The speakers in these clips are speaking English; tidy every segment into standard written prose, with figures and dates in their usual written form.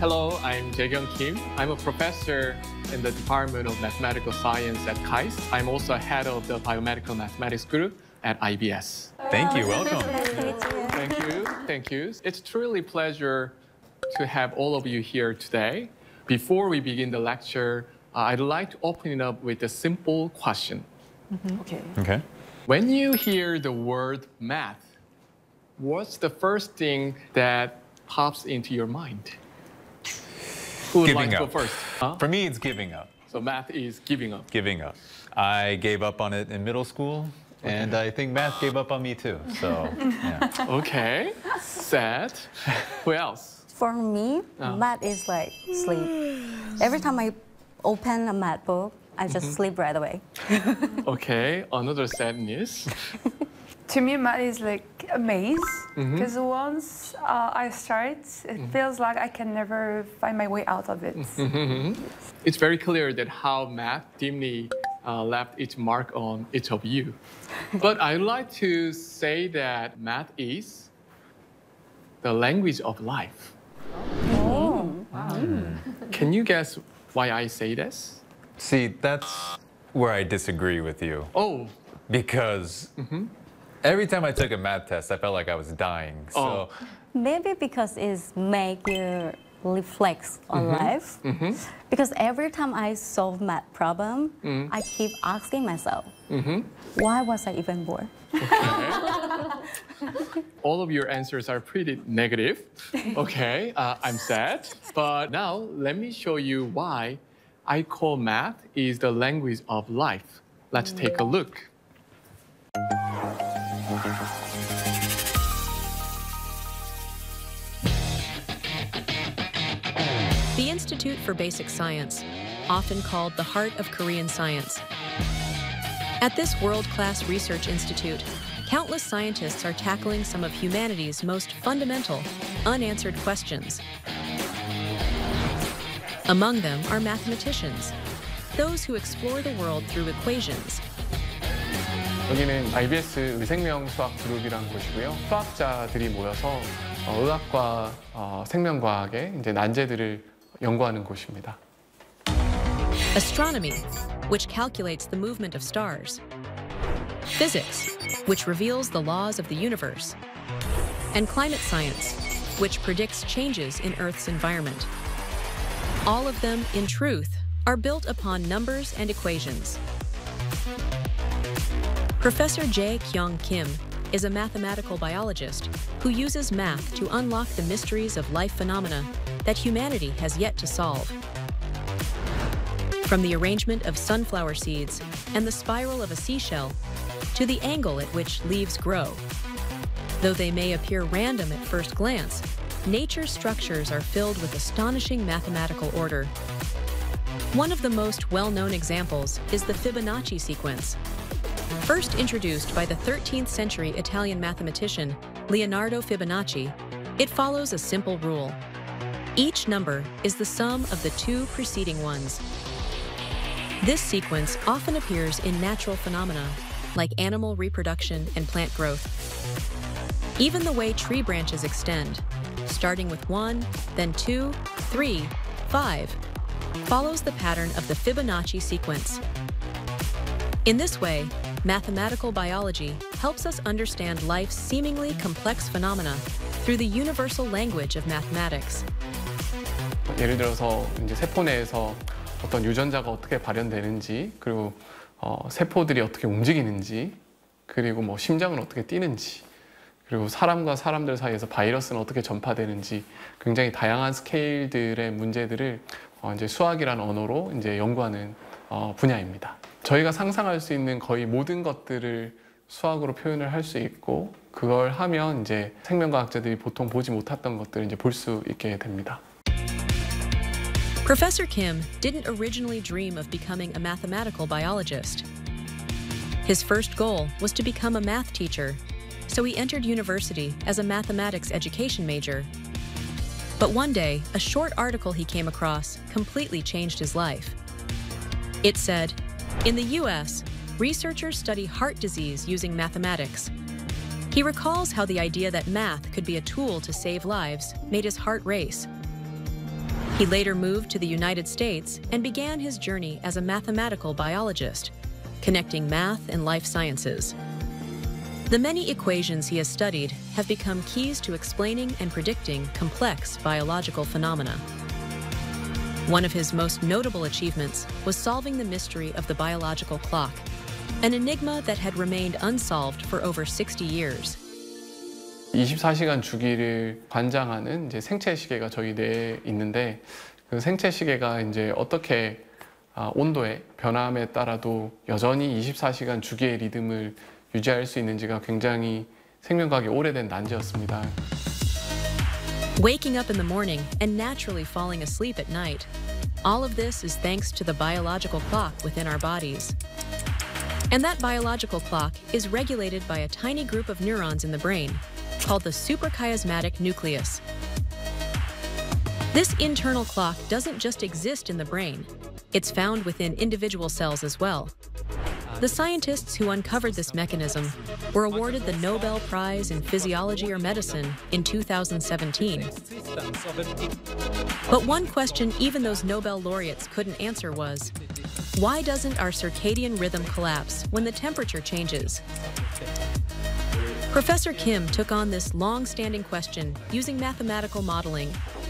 Hello, I'm Jae-kyung Kim. I'm a professor in the Department of Mathematical Science at KAIST. I'm also head of the Biomedical Mathematics Group at IBS. Thank you. Welcome. Thank you. Thank you. It's truly a pleasure to have all of you here today. Before we begin the lecture, I'd like to open it up with a simple question. Okay. When you hear the word math, what's the first thing that pops into your mind? Who would like to go first? Huh? For me, it's giving up. So math is giving up. Giving up. I gave up on it in middle school, and I think math gave up on me too. So, yeah. Okay. Sad. Who else? For me, math is like sleep. Every time I open a math book, I just sleep right away. Okay. Another sad news. To me, math is like a maze, because once I start, it feels like I can never find my way out of it. It's very clear that how math deeply left its mark on each of you. But I'd like to say that math is the language of life. Oh, wow. Can you guess why I say this? See, that's where I disagree with you. Oh, Because every time I took a math test, I felt like I was dying. So, Maybe because it's make you reflect on life. Because every time I solve math problem, I keep asking myself, why was I even born? all of your answers are pretty negative. Okay, I'm sad. But now let me show you why I call math is the language of life. Let's take a look. The Institute for Basic Science, often called the heart of Korean science. At this world-class research institute, countless scientists are tackling some of humanity's most fundamental, unanswered questions. Among them are mathematicians, those who explore the world through equations. 여기는 IBS 의생명 수학 그룹이라는 곳이고요. 수학자들이 모여서 의학과 생명과학의 이제 난제들을 연구하는 곳입니다. Astronomy, which calculates the movement of stars. Physics, which reveals the laws of the universe. And climate science, which predicts changes in Earth's environment. All of them, in truth, are built upon numbers and equations. Professor Jae-kyung Kim is a mathematical biologist who uses math to unlock the mysteries of life phenomena that humanity has yet to solve. From the arrangement of sunflower seeds and the spiral of a seashell to the angle at which leaves grow. Though they may appear random at first glance, nature's structures are filled with astonishing mathematical order. One of the most well-known examples is the Fibonacci sequence. First introduced by the 13th century Italian mathematician Leonardo Fibonacci, it follows a simple rule. Each number is the sum of the two preceding ones. This sequence often appears in natural phenomena, like animal reproduction and plant growth. Even the way tree branches extend, starting with 1, then 2, 3, 5, follows the pattern of the Fibonacci sequence. In this way, mathematical biology helps us understand life's seemingly complex phenomena through the universal language of mathematics. 예를 들어서 이제 세포 내에서 어떤 유전자가 어떻게 발현되는지, 그리고 세포들이 어떻게 움직이는지, 그리고 뭐 심장은 어떻게 뛰는지, 그리고 사람과 사람들 사이에서 바이러스는 어떻게 전파되는지 굉장히 다양한 스케일들의 문제들을 이제 수학이라는 언어로 이제 연구하는 분야입니다. 저희가 상상할 수 있는 거의 모든 것들을 수학으로 표현을 할 수 있고, 그걸 하면 이제 생명과학자들이 보통 보지 못했던 것들을 이제 볼 수 있게 됩니다. Professor Kim didn't originally dream of becoming a mathematical biologist. His first goal was to become a math teacher, so he entered university as a mathematics education major. But one day, a short article he came across completely changed his life. It said, in the US, researchers study heart disease using mathematics. He recalls how the idea that math could be a tool to save lives made his heart race. He later moved to the United States and began his journey as a mathematical biologist, connecting math and life sciences. The many equations he has studied have become keys to explaining and predicting complex biological phenomena. One of his most notable achievements was solving the mystery of the biological clock, an enigma that had remained unsolved for over 60 years. 24시간 주기를 관장하는 이제 생체 시계가 저희 뇌에 있는데 그 생체 시계가 이제 어떻게 온도의 변함에 따라도 여전히 24시간 주기의 리듬을 유지할 수 있는지가 굉장히 생명과학의 오래된 난제였습니다. Waking up in the morning and naturally falling asleep at night. All of this is thanks to the biological clock within our bodies. And that biological clock is regulated by a tiny group of neurons in the brain called the suprachiasmatic nucleus. This internal clock doesn't just exist in the brain. It's found within individual cells as well. The scientists who uncovered this mechanism were awarded the Nobel Prize in Physiology or Medicine in 2017. But one question even those Nobel laureates couldn't answer was, why doesn't our circadian rhythm collapse when the temperature changes? Professor Kim took on this long-standing question using mathematical modeling.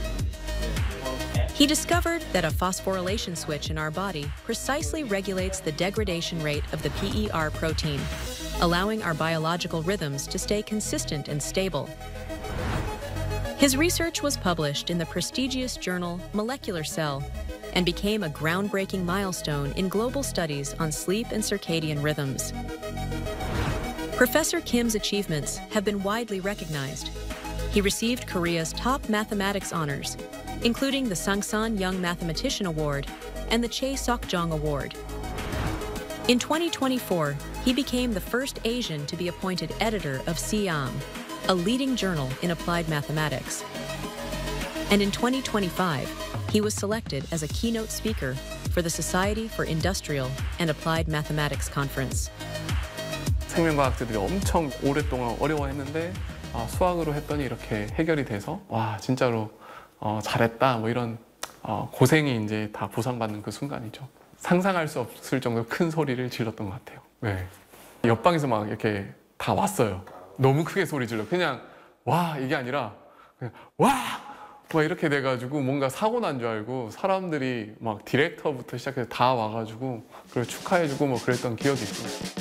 He discovered that a phosphorylation switch in our body precisely regulates the degradation rate of the PER protein, allowing our biological rhythms to stay consistent and stable. His research was published in the prestigious journal Molecular Cell and became a groundbreaking milestone in global studies on sleep and circadian rhythms. Professor Kim's achievements have been widely recognized. He received Korea's top mathematics honors, including the Sangsan Young Mathematician Award and the Chae Sok-jong Award. In 2024, he became the first Asian to be appointed editor of SIAM, a leading journal in applied mathematics. And in 2025, he was selected as a keynote speaker for the Society for Industrial and Applied Mathematics Conference. 생명과학자들이 엄청 오랫동안 어려워했는데 수학으로 했더니 이렇게 해결이 돼서 와 진짜로 잘했다 뭐 이런 고생이 이제 다 보상받는 그 순간이죠. 상상할 수 없을 정도로 큰 소리를 질렀던 것 같아요. 네. 옆방에서 막 이렇게 다 왔어요. 너무 크게 소리 질러. 그냥 와 이게 아니라 그냥 와! 막 이렇게 돼가지고 뭔가 사고 난 줄 알고 사람들이 막 디렉터부터 시작해서 다 와가지고 그걸 축하해주고 뭐 그랬던 기억이 있어요.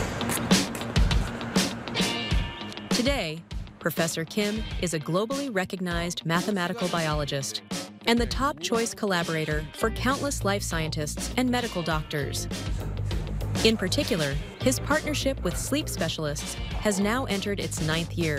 Today, Professor Kim is a globally recognized mathematical biologist and the top choice collaborator for countless life scientists and medical doctors. In particular, his partnership with sleep specialists has now entered its 9th year.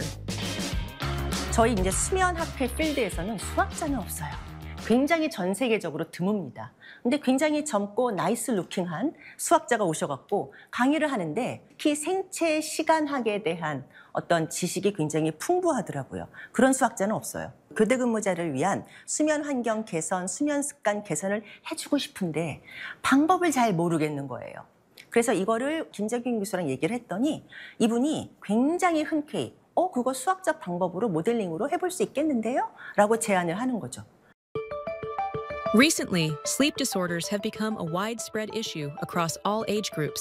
저희 이제 수면학회 필드에서는 수학자는 없어요. 굉장히 전 세계적으로 드뭅니다. 근데 굉장히 젊고 나이스 루킹한 수학자가 오셔갖고 강의를 하는데 특히 생체 시간학에 대한 어떤 지식이 굉장히 풍부하더라고요. 그런 수학자는 없어요. 교대 근무자를 위한 수면 환경 개선, 수면 습관 개선을 해주고 싶은데 방법을 잘 모르겠는 거예요. 그래서 이거를 김정균 교수랑 얘기를 했더니 이분이 굉장히 흔쾌히 그거 수학적 방법으로 모델링으로 해볼 수 있겠는데요? 라고 제안을 하는 거죠. Recently, sleep disorders have become a widespread issue across all age groups.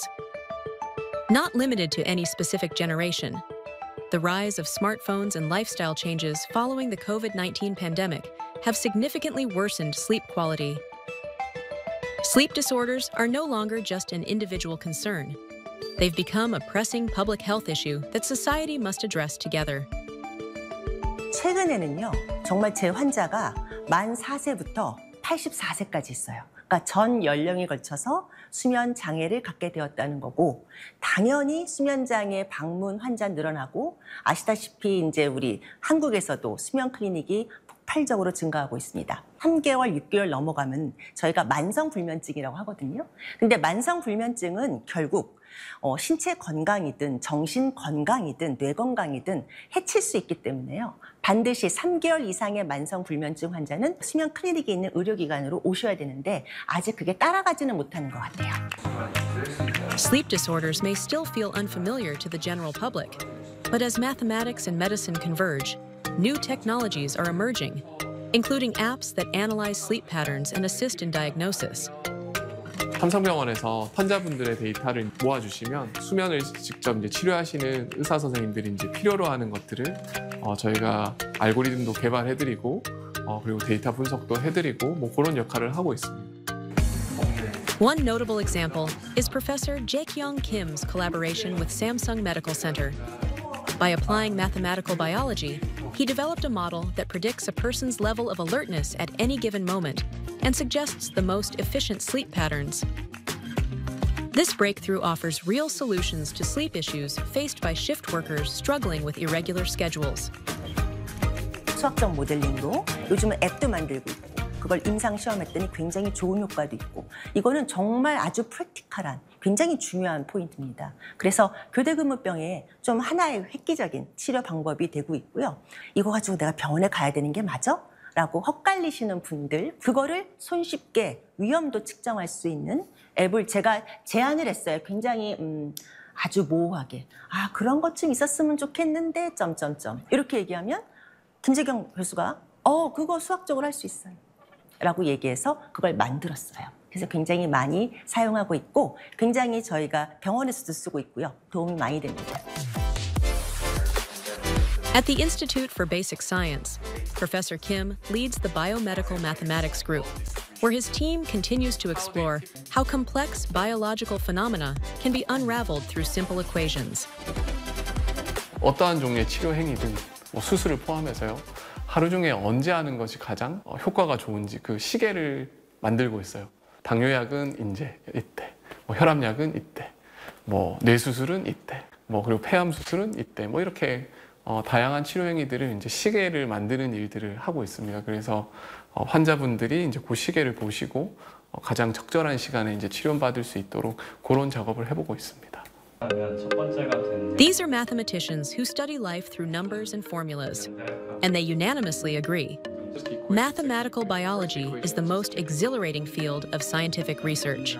Not limited to any specific generation, the rise of smartphones and lifestyle changes following the COVID-19 pandemic have significantly worsened sleep quality. Sleep disorders are no longer just an individual concern. They've become a pressing public health issue that society must address together. 최근에는요, 정말 제 환자가 만 4세부터 84세까지 있어요. 그러니까 전 연령에 걸쳐서 수면 장애를 갖게 되었다는 거고, 당연히 수면 장애 방문 환자 늘어나고, 아시다시피 이제 우리 한국에서도 수면 클리닉이 폭발적으로 증가하고 있습니다. 3개월, 6개월 넘어가면 저희가 만성불면증이라고 하거든요. 근데 만성불면증은 결국 신체 건강이든 정신 건강이든 뇌 건강이든 해칠 수 있기 때문에요. 반드시 3개월 이상의 만성불면증 환자는 수면 클리닉에 있는 의료기관으로 오셔야 되는데 아직 그게 따라가지는 못하는 것 같아요. Sleep disorders may still feel unfamiliar to the general public, but as mathematics and medicine converge, new technologies are emerging, including apps that analyze sleep patterns and assist in diagnosis. 삼성병원에서 환자분들의 데이터를 모아주시면 수면을 직접 이제 치료하시는 의사 선생님들이 이제 필요로 하는 것들을 저희가 알고리즘도 개발해드리고 그리고 데이터 분석도 해드리고 뭐 그런 역할을 하고 있습니다. One notable example is Professor Jae-kyung Kim's collaboration with Samsung Medical Center. By applying mathematical biology, he developed a model that predicts a person's level of alertness at any given moment and suggests the most efficient sleep patterns. This breakthrough offers real solutions to sleep issues faced by shift workers struggling with irregular schedules. 수학적 모델링으로 요즘은 앱도 만들고 있고 그걸 임상 시험했더니 굉장히 좋은 효과도 있고 이거는 정말 아주 프랙티컬한 굉장히 중요한 포인트입니다. 그래서 교대근무병에 좀 하나의 획기적인 치료 방법이 되고 있고요. 이거 가지고 내가 병원에 가야 되는 게 맞아? 라고 헛갈리시는 분들 그거를 손쉽게 위험도 측정할 수 있는 앱을 제가 제안을 했어요. 굉장히 아주 모호하게 그런 것 좀 있었으면 좋겠는데 점점점 이렇게 얘기하면 김재경 교수가 그거 수학적으로 할 수 있어요 라고 얘기해서 그걸 만들었어요. 그래서 굉장히 많이 사용하고 있고 굉장히 저희가 병원에서도 쓰고 있고요. 도움이 많이 됩니다. At the Institute for Basic Science, Professor Kim leads the Biomedical Mathematics Group, where his team continues to explore how complex biological phenomena can be unraveled through simple equations. 어떠한 종류의 치료 행위든 뭐 수술을 포함해서요. 하루 중에 언제 하는 것이 가장 효과가 좋은지 그 시계를 만들고 있어요. 당뇨약은 이제 이때, 뭐 혈압약은 이때, 뭐 뇌수술은 이때, 뭐 그리고 폐암 수술은 이때, 뭐 이렇게 다양한 치료 행위들을 이제 시계를 만드는 일들을 하고 있습니다. 그래서 환자분들이 이제 그 시계를 보시고 가장 적절한 시간에 이제 치료받을 수 있도록 그런 작업을 해보고 있습니다. These are mathematicians who study life through numbers and formulas, and they unanimously agree. Mathematical biology is the most exhilarating field of scientific research.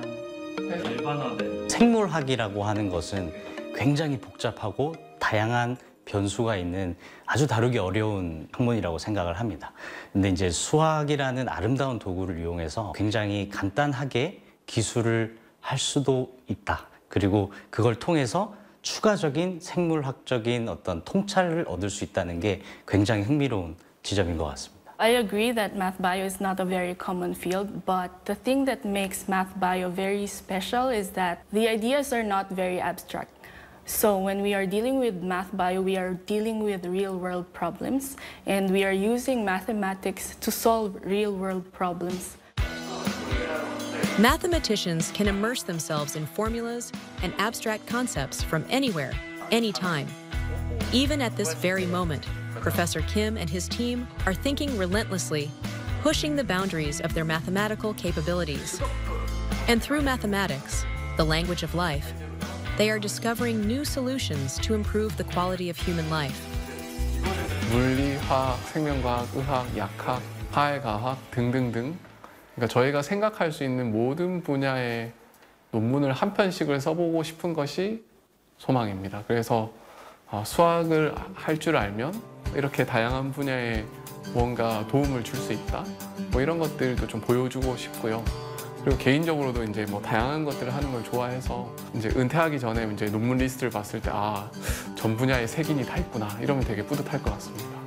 생물학이라고 하는 것은 굉장히 복잡하고 다양한 변수가 있는 아주 다루기 어려운 학문이라고 생각을 합니다. 근데 이제 수학이라는 아름다운 도구를 이용해서 굉장히 간단하게 기술을 할 수도 있다. 그리고 그걸 통해서 추가적인 생물학적인 어떤 통찰을 얻을 수 있다는 게 굉장히 흥미로운 지점인 것 같습니다. I agree that math bio is not a very common field, but the thing that makes math bio very special is that the ideas are not very abstract. So when we are dealing with math bio, we are dealing with real-world problems, and we are using mathematics to solve real-world problems. Mathematicians can immerse themselves in formulas and abstract concepts from anywhere, anytime. Even at this very moment, Professor Kim and his team are thinking relentlessly, pushing the boundaries of their mathematical capabilities. And through mathematics, the language of life, they are discovering new solutions to improve the quality of human life. 물리, 화학, 생명과학, 의학, 약학, 화해과학 등등등 그러니까 저희가 생각할 수 있는 모든 분야의 논문을 한 편씩을 써보고 싶은 것이 소망입니다. 그래서 수학을 할 줄 알면 이렇게 다양한 분야에 무언가 도움을 줄 수 있다. 뭐 이런 것들도 좀 보여주고 싶고요. 그리고 개인적으로도 이제 뭐 다양한 것들을 하는 걸 좋아해서 이제 은퇴하기 전에 이제 논문 리스트를 봤을 때 전 분야에 색인이 다 있구나 이러면 되게 뿌듯할 것 같습니다.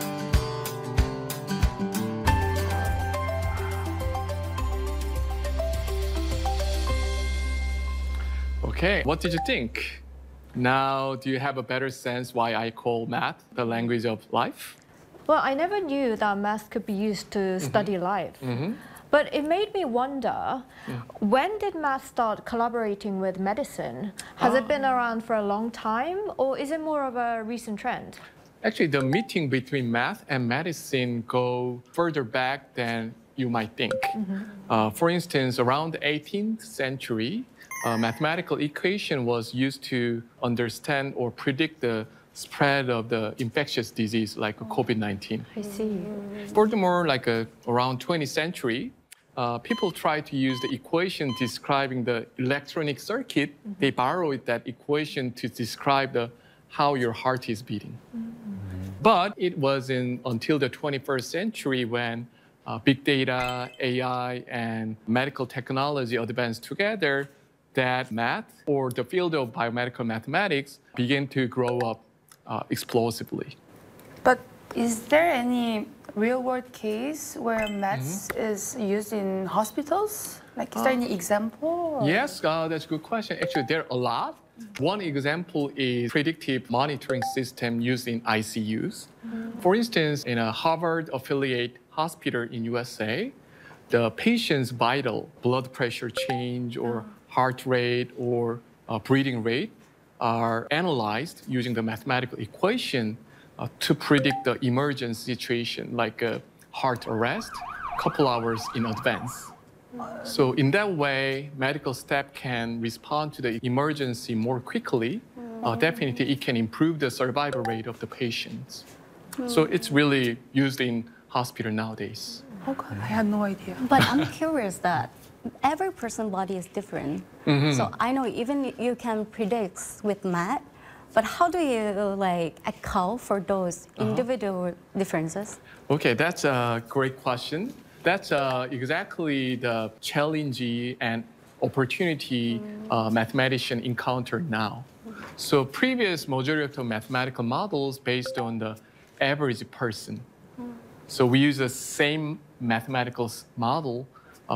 Okay, what did you think? Now, do you have a better sense why I call math the language of life? Well, I never knew that math could be used to study life. But it made me wonder, when did math start collaborating with medicine? Has it been around for a long time, or is it more of a recent trend? Actually, the meeting between math and medicine go further back than you might think. For instance, around the 18th century, a mathematical equation was used to understand or predict the spread of the infectious disease like COVID-19. I see. Furthermore, around 20th century, people tried to use the equation describing the electronic circuit. They borrowed that equation to describe how your heart is beating. But it wasn't until the 21st century when big data, AI, and medical technology advanced together that math or the field of biomedical mathematics began to grow up explosively. But is there any real-world case where maths is used in hospitals? Like, is there any example? Or? Yes, that's a good question. Actually, there are a lot. One example is predictive monitoring system used in ICUs. For instance, in a Harvard affiliate hospital in USA, the patient's vital blood pressure change or heart rate or breathing rate are analyzed using the mathematical equation to predict the emergency situation, like a heart arrest, a couple hours in advance. So in that way, medical staff can respond to the emergency more quickly. Definitely, it can improve the survival rate of the patients. So it's really used in hospital nowadays. Okay, I had no idea. But I'm curious that every person's body is different. So I know even you can predict with math, but how do you account for those individual differences? Okay, that's a great question. That's exactly the challenge and opportunity mathematicians encounter now. So previous majority of mathematical models based on the average person. So we use the same mathematical model